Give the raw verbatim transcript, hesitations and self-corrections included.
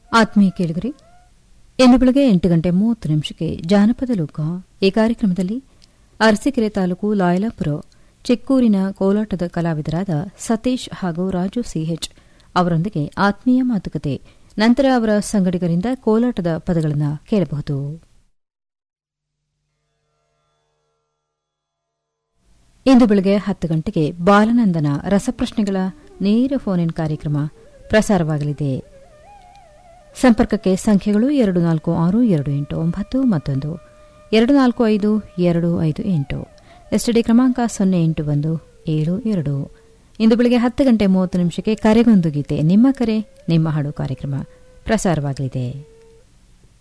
ಆತ್ಮೀಯ ಕೇಳಿಗರಿ, ಇಂದು ಬೆಳಗ್ಗೆ ಎಂಟು ಗಂಟೆ ಮೂವತ್ತು ನಿಮಿಷಕ್ಕೆ ಜಾನಪದ ಲೋಕ. ಈ ಕಾರ್ಯಕ್ರಮದಲ್ಲಿ ಅರಸೀಕೆರೆ ತಾಲೂಕು ಲಾಯಲಾಪುರ ಚಿಕ್ಕೂರಿನ ಕೋಲಾಟದ ಕಲಾವಿದರಾದ ಸತೀಶ್ ಹಾಗೂ ರಾಜು ಸಿಎಚ್ ಅವರೊಂದಿಗೆ ಆತ್ಮೀಯ ಮಾತುಕತೆ. ನಂತರ ಅವರ ಸಂಗಡಿಗರಿಂದ ಕೋಲಾಟದ ಪದಗಳನ್ನು ಕೇಳಬಹುದು. ಇಂದು ಬೆಳಗ್ಗೆ ಹತ್ತು ಗಂಟೆಗೆ ಬಾಲನಂದನ ರಸಪ್ರಶ್ನೆಗಳ ನೇರ ಫೋನ್ ಇನ್ ಕಾರ್ಯಕ್ರಮ ಪ್ರಸಾರವಾಗಲಿದೆ. ಸಂಪರ್ಕಕ್ಕೆ ಸಂಖ್ಯೆಗಳು ಎರಡು ನಾಲ್ಕು ಆರು ಎರಡು ಎಂಟು ಒಂಬತ್ತು ಮತ್ತೊಂದು ಎರಡು ನಾಲ್ಕು ಐದು ಎರಡು ಐದು ಎಂಟು. ಎಸ್ಟಿಡಿ ಕ್ರಮಾಂಕ ಸೊನ್ನೆ ಎಂಟು ಒಂದು ಏಳು ಎರಡು. ಇಂದು ಬೆಳಗ್ಗೆ ಹತ್ತು ಗಂಟೆ ಮೂವತ್ತು ನಿಮಿಷಕ್ಕೆ ಕರೆಗೊಂದು ಗೀತೆ, ನಿಮ್ಮ ಕರೆ ನಿಮ್ಮ ಹಾಡು ಕಾರ್ಯಕ್ರಮ ಪ್ರಸಾರವಾಗಲಿದೆ.